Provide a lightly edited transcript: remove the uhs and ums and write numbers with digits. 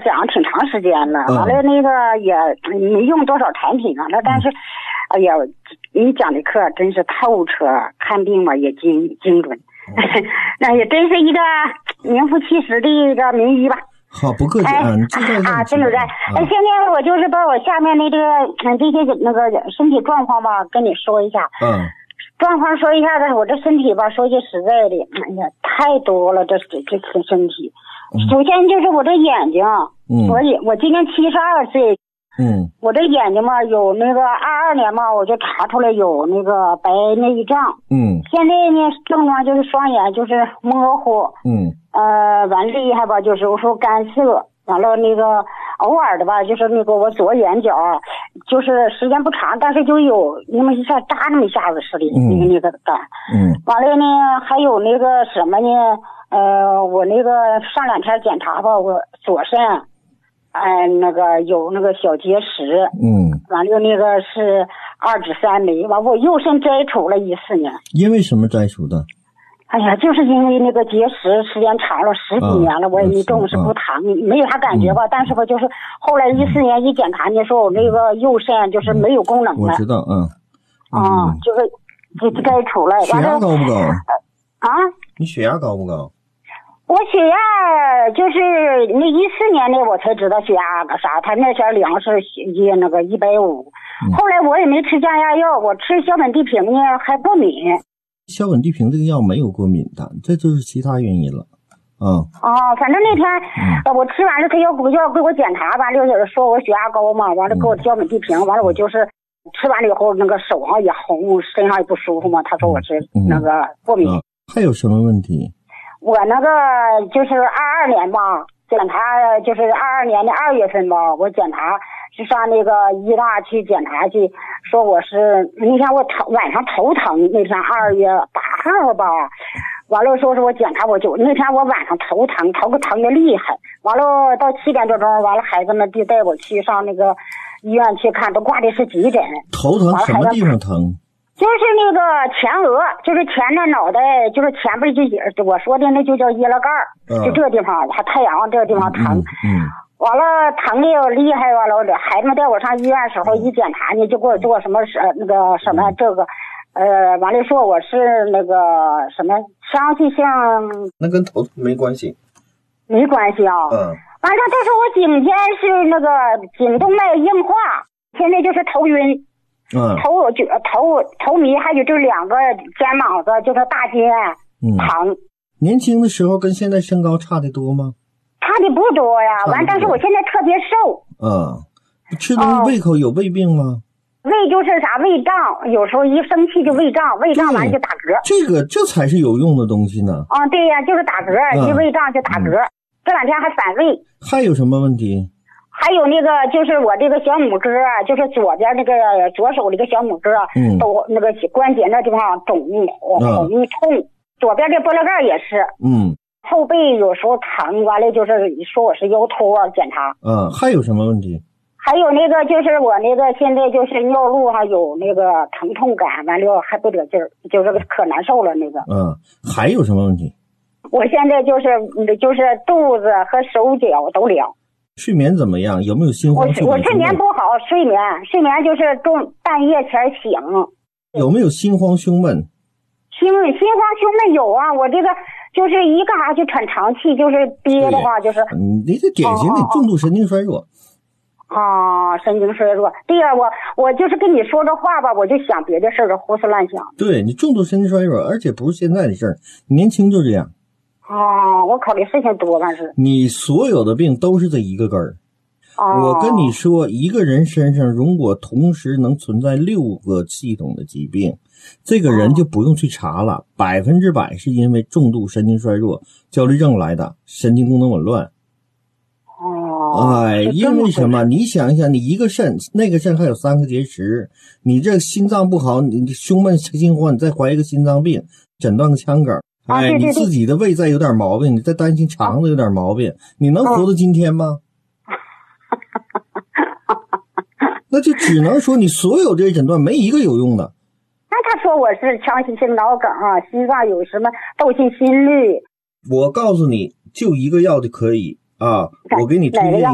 讲了挺长时间了，完了那个也没用多少产品完了，但是，哎呀，你讲的课真是透彻，看病嘛也精准，那也真是一个名副其实的一个名医吧。 好，不客气啊，你知道啊，真有在。现在我就是把我下面的这些那个身体状况吧，跟你说一下。状况说一下子，我这身体吧，说句实在的，哎呀，太多了，这身体。首先就是我这眼睛，我今年72岁，我这眼睛嘛，有那个22年嘛，我就查出来有那个白内障，现在呢症状就是双眼就是模糊，完厉害吧，就是有时候干涩，完了那个偶尔的吧，就是那个我左眼角，就是时间不长，但是就有那么一下扎那么一下子似的，那个感，完了呢还有那个什么呢？我那个上2天检查吧，我左肾，那个有那个小结石，完了那个是2指3枚，完我右肾摘除了14年。 因为什么摘除的？ 哎呀，就是因为那个结石时间长了10几年了，我也没重视不疼，没有啥感觉吧，但是吧就是后来14年一检查呢，说我那个右肾就是没有功能了。 我知道， 就是摘除了。 血压高不高？你血压高不高？ 我血压就是那14年的我才知道血压个啥，他那前量是那个150，后来我也没吃降压药，我吃硝苯地平呢还过敏。 硝苯地平这个药没有过敏的，这就是其他原因了。 反正那天我吃完了他要给我检查，完了说我血压高嘛，完了给我硝苯地平，完了我就是吃完了以后那个手上也红，身上也不舒服嘛，他说我是那个过敏。 还有什么问题？ 我那个就是22年吧，检查就是22年的2月份吧，我检查是上那个医大去检查去，说我是那天我晚上头疼，那天2月8号吧，完了说是我检查那天我晚上头疼的厉害，完了到7点多钟，完了孩子们就带我去上那个医院去看，都挂的是急诊。 头疼什么地方疼？ 就是那个前额，就是前的脑袋，就是前边就我说的那就叫腋拉盖就这地方，还太阳这个地方疼。完了疼的厉害，完了孩子们带我上医院的时候一检查呢，就给我做什么那个什么这个，完了说我是那个什么腔隙性。 那跟头疼没关系。 没关系啊。完了，但是我颈肩是那个颈动脉硬化，现在就是头晕。头迷，还有这2个肩膀子，就是大肩疼。 年轻的时候跟现在身高差的多吗？ 差的不多呀，但是我现在特别瘦。 吃东西胃口有胃病吗？ 胃就是啥胃胀，有时候一生气就胃胀，胃胀完了就打嗝。 这才是有用的东西呢。 对呀，就是打嗝，一胃胀就打嗝。这2天还反胃。 还有什么问题？ 还有那个就是我这个小拇哥，就是左边那个左手这个小拇哥，都那个关节那地方肿红痛，左边这拨拉盖也是，后背有时候疼，完了就是说我是腰托检查。 还有什么问题？ 还有那个就是我那个现在就是尿路上有那个疼痛感，完了还不得劲儿，就是可难受了那个。 还有什么问题？ 我现在就是肚子和手脚都凉。 睡眠怎么样？有没有心慌？ 我睡眠不好，睡眠就是半夜前醒。 有没有心慌胸闷？ 心慌胸闷有啊，我这个就是一干啥就喘长气，就是憋的话就是。 你这典型的重度神经衰弱。 神经衰弱。对呀，我就是跟你说这话吧，我就想别的事儿，胡思乱想。 对，你重度神经衰弱，而且不是现在的事儿，年轻就这样。 我考虑事情多，但是你所有的病都是这一个根儿。我跟你说，一个人身上如果同时能存在6个系统的疾病，这个人就不用去查了，100%是因为重度神经衰弱、焦虑症来的，神经功能紊乱。因为什么？你想一想，你一个肾，那个肾还有3个结石，你这心脏不好，你胸闷心慌，你再怀一个心脏病，诊断个腔梗。你自己的胃再有点毛病，你再担心肠子有点毛病，你能活到今天吗？那就只能说你所有这些诊断没一个有用的。 那他说我是腔隙性脑梗心脏有什么窦性心律。 我告诉你，就一个药就可以我给你推荐